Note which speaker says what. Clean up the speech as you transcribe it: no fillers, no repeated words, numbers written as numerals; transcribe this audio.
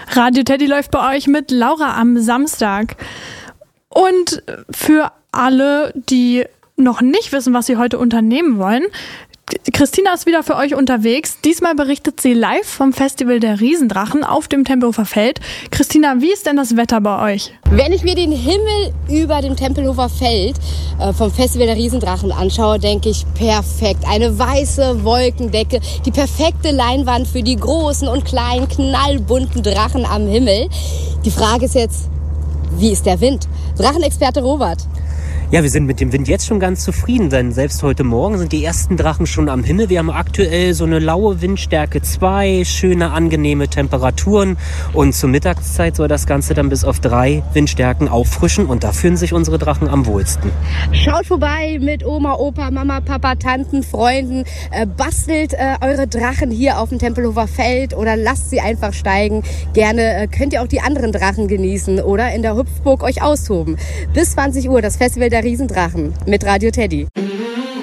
Speaker 1: Radio Teddy läuft bei euch mit Laura am Samstag. Und für alle, die noch nicht wissen, was sie heute unternehmen wollen, Christina ist wieder für euch unterwegs. Diesmal berichtet sie live vom Festival der Riesendrachen auf dem Tempelhofer Feld. Christina, wie ist denn das Wetter bei euch?
Speaker 2: Wenn ich mir den Himmel über dem Tempelhofer Feld vom Festival der Riesendrachen anschaue, denke ich, perfekt. Eine weiße Wolkendecke, die perfekte Leinwand für die großen und kleinen, knallbunten Drachen am Himmel. Die Frage ist jetzt, wie ist der Wind? Drachenexperte Robert.
Speaker 3: Ja, wir sind mit dem Wind jetzt schon ganz zufrieden, denn selbst heute Morgen sind die ersten Drachen schon am Himmel. Wir haben aktuell so eine laue Windstärke 2, schöne, angenehme Temperaturen und zur Mittagszeit soll das Ganze dann bis auf 3 Windstärken auffrischen und da fühlen sich unsere Drachen am wohlsten.
Speaker 2: Schaut vorbei mit Oma, Opa, Mama, Papa, Tanten, Freunden, bastelt eure Drachen hier auf dem Tempelhofer Feld oder lasst sie einfach steigen. Gerne könnt ihr auch die anderen Drachen genießen oder in der Hüpfburg euch austoben. Bis 20 Uhr das Festival der Riesendrachen mit Radio Teddy.